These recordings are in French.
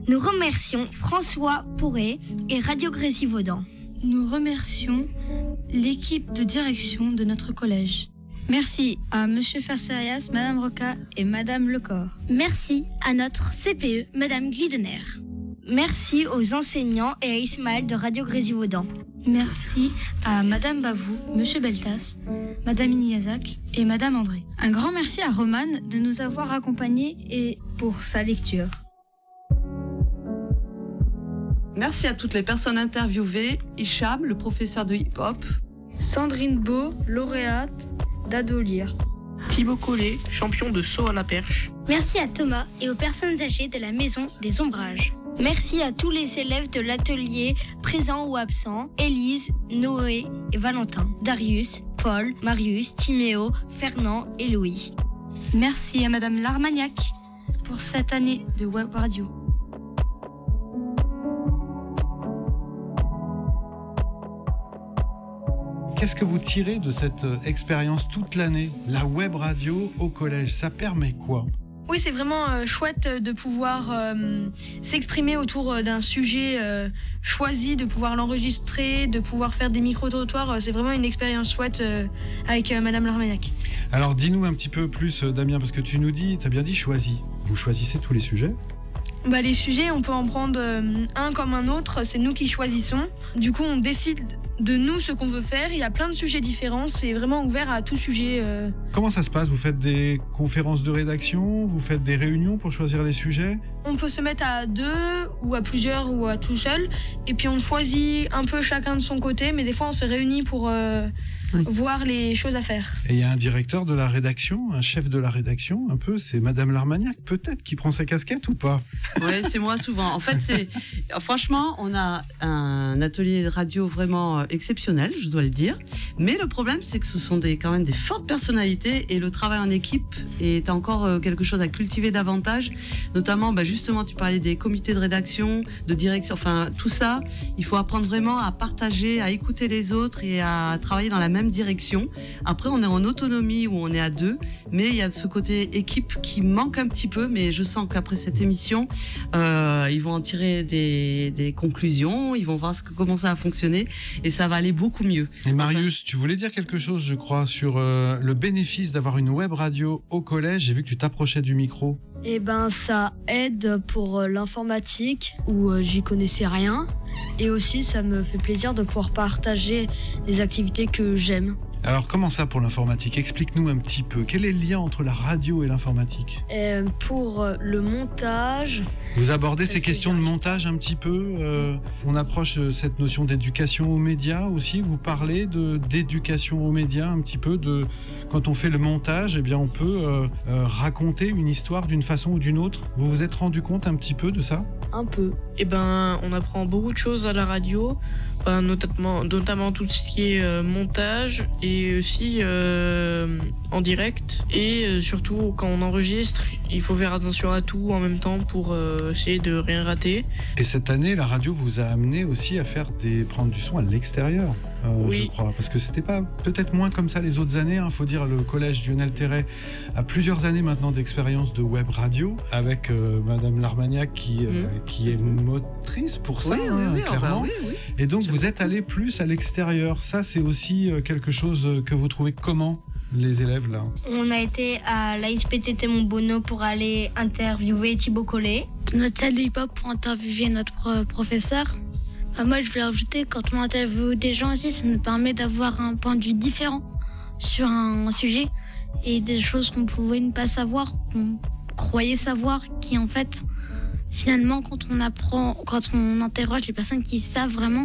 Nous remercions François Pourret et Radio Grésivaudan. Nous remercions l'équipe de direction de notre collège. Merci à Monsieur Ferserias, Madame Roca et Madame Lecor. Merci à notre CPE, Madame Glidener. Merci aux enseignants et à Ismaël de Radio Grésivaudan. Merci à Madame Bavou, Monsieur Beltas, Madame Iniazak et Madame André. Un grand merci à Roman de nous avoir accompagnés et pour sa lecture. Merci à toutes les personnes interviewées, Hicham, le professeur de hip-hop, Sandrine Beau, lauréate d'Adolir, Thibaut Collet, champion de saut à la perche. Merci à Thomas et aux personnes âgées de la Maison des Ombrages. Merci à tous les élèves de l'atelier, présents ou absents, Élise, Noé et Valentin, Darius, Paul, Marius, Timéo, Fernand et Louis. Merci à Madame Larmagnac pour cette année de web radio. Qu'est-ce que vous tirez de cette expérience toute l'année? La web radio au collège, ça permet quoi? Oui, c'est vraiment chouette de pouvoir s'exprimer autour d'un sujet choisi, de pouvoir l'enregistrer, de pouvoir faire des micro-trottoirs. C'est vraiment une expérience chouette avec Madame Larmagnac. Alors dis-nous un petit peu plus, Damien, parce que tu nous dis, t'as bien dit choisi. Vous choisissez tous les sujets? Les sujets, on peut en prendre un comme un autre, c'est nous qui choisissons. Du coup, on décide de nous ce qu'on veut faire. Il y a plein de sujets différents, c'est vraiment ouvert à tout sujet. Comment ça se passe? Vous faites des conférences de rédaction? Vous faites des réunions pour choisir les sujets? On peut se mettre à deux, ou à plusieurs, ou à tout seul. Et puis on choisit un peu chacun de son côté, mais des fois on se réunit pour voir les choses à faire. Et il y a un directeur de la rédaction, un chef de la rédaction, un peu, c'est Madame Larmagnac, peut-être, qui prend sa casquette ou pas? Ouais, c'est moi souvent. En fait, franchement, on a un atelier de radio vraiment exceptionnel, je dois le dire. Mais le problème, c'est que ce sont quand même des fortes personnalités et le travail en équipe est encore quelque chose à cultiver davantage. Notamment, justement, tu parlais des comités de rédaction, de direction, enfin, tout ça. Il faut apprendre vraiment à partager, à écouter les autres et à travailler dans la même direction. Après, on est en autonomie ou on est à deux, mais il y a ce côté équipe qui manque un petit peu, mais je sens qu'après cette émission, ils vont en tirer des conclusions, ils vont voir comment ça a fonctionné et ça va aller beaucoup mieux. Et Marius, tu voulais dire quelque chose, je crois, sur le bénéfice d'avoir une web radio au collège. J'ai vu que tu t'approchais du micro. Ça aide pour l'informatique où j'y connaissais rien. Et aussi, ça me fait plaisir de pouvoir partager des activités que j'aime. Alors, comment ça pour l'informatique? Explique-nous un petit peu. Quel est le lien entre la radio et l'informatique? Pour le montage... Vous abordez ces questions de montage un petit peu. On approche cette notion d'éducation aux médias aussi. Vous parlez d'éducation aux médias un petit peu. Quand on fait le montage, on peut raconter une histoire d'une façon ou d'une autre. Vous vous êtes rendu compte un petit peu de ça? Un peu. On apprend beaucoup de choses à la radio, notamment tout ce qui est montage et aussi en direct. Et surtout, quand on enregistre, il faut faire attention à tout en même temps pour essayer de rien rater. Et cette année, la radio vous a amené aussi à prendre du son à l'extérieur, oui. Je crois. Parce que c'était pas peut-être moins comme ça les autres années. Faut dire, le collège Lionel Terray a plusieurs années maintenant d'expérience de web radio avec Madame Larmagnac qui est motrice pour ça, clairement. Oui. Et donc vous êtes allé plus à l'extérieur. Ça, c'est aussi quelque chose que vous trouvez comment, les élèves là? On a été à l'ASPTT Montbonneau pour aller interviewer Thibaut Collet. Notre salle de hip-hop pour interviewer notre professeur. Moi, je voulais rajouter, quand on interviewe des gens aussi, ça nous permet d'avoir un point de vue différent sur un sujet et des choses qu'on pouvait ne pas savoir, qu'on croyait savoir, qui en fait, finalement, quand on interroge les personnes qui savent vraiment,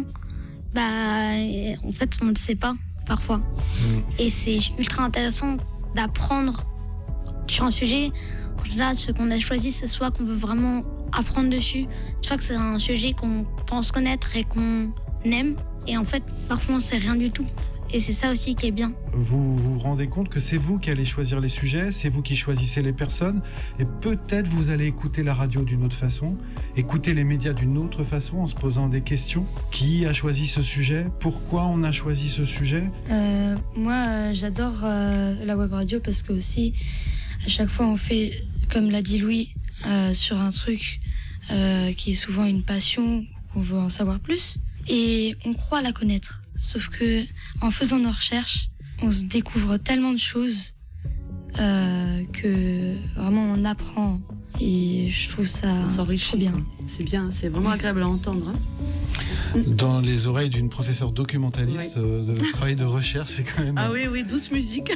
en fait, on ne le sait pas parfois. Et c'est ultra intéressant d'apprendre sur un sujet. Là, ce qu'on a choisi, c'est soit qu'on veut vraiment apprendre dessus, soit que c'est un sujet qu'on pense connaître et qu'on aime. Et en fait, parfois, on ne sait rien du tout. Et c'est ça aussi qui est bien. Vous vous rendez compte que c'est vous qui allez choisir les sujets, c'est vous qui choisissez les personnes, et peut-être vous allez écouter la radio d'une autre façon, écouter les médias d'une autre façon en se posant des questions. Qui a choisi ce sujet? Pourquoi on a choisi ce sujet? Moi, j'adore la web radio parce que aussi, à chaque fois, on fait, comme l'a dit Louis, sur un truc qui est souvent une passion, qu'on veut en savoir plus, et on croit la connaître. Sauf que en faisant nos recherches, on se découvre tellement de choses que vraiment on apprend. Et je trouve ça trop bien. C'est bien, c'est vraiment agréable à entendre. Dans les oreilles d'une professeure documentaliste de travail de recherche, c'est quand même... Ah oui, douce musique.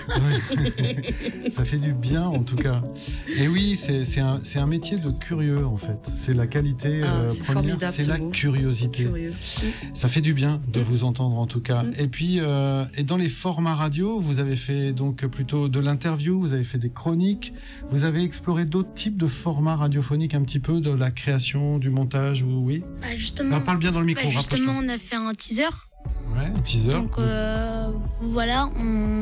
Ça fait du bien en tout cas. Et oui, c'est un métier de curieux en fait. C'est la qualité première, c'est la curiosité. Curieux. Ça fait du bien de vous entendre en tout cas. Et puis, et dans les formats radio, vous avez fait donc plutôt de l'interview, vous avez fait des chroniques, vous avez exploré d'autres types de formats radiophoniques, un petit peu de la création, du montage, oui. Justement. Alors, parle bien dans le micro. Justement, on a fait un teaser. Ouais, un teaser. Donc voilà,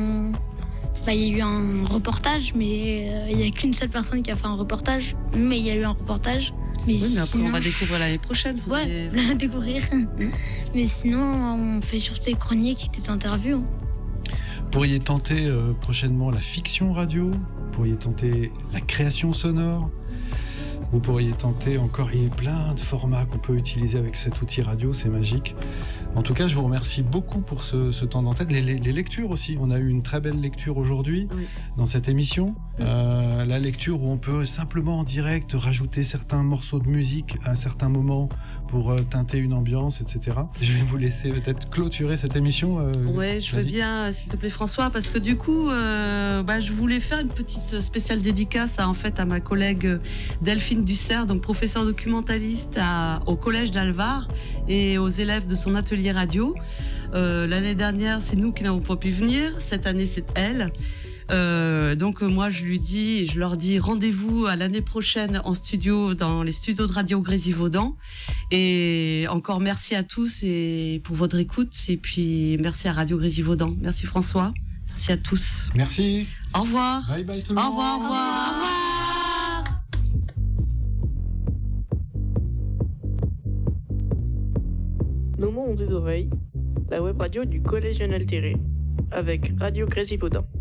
il y a eu un reportage, mais il n'y a qu'une seule personne qui a fait un reportage. Mais il y a eu un reportage. Mais oui, mais après, on va découvrir l'année prochaine. La découvrir. Mais sinon, on fait surtout des chroniques et des interviews. Vous pourriez tenter prochainement la fiction radio. Vous pourriez tenter la création sonore. Vous pourriez tenter encore, il y a plein de formats qu'on peut utiliser avec cet outil radio, c'est magique. En tout cas, je vous remercie beaucoup pour ce temps d'antenne. Les lectures aussi, on a eu une très belle lecture aujourd'hui dans cette émission. La lecture où on peut simplement en direct rajouter certains morceaux de musique à certains moments pour teinter une ambiance, etc. Je vais vous laisser peut-être clôturer cette émission. Oui, je veux bien, s'il te plaît François, parce que du coup, je voulais faire une petite spéciale dédicace à ma collègue Delphine Dussert, donc professeure documentaliste au collège d'Alvar et aux élèves de son atelier radio. L'année dernière, c'est nous qui n'avons pas pu venir. Cette année, c'est elle. Donc moi, je leur dis rendez-vous à l'année prochaine en studio, dans les studios de Radio Grésivaudan. Et encore merci à tous et pour votre écoute. Et puis merci à Radio Grésivaudan. Merci François. Merci à tous. Merci. Au revoir. Bye bye tout le monde. Au revoir. Au revoir. Nos mots ont des oreilles, la web radio du Collège Jeune Altéré, avec Radio Grésivaudan.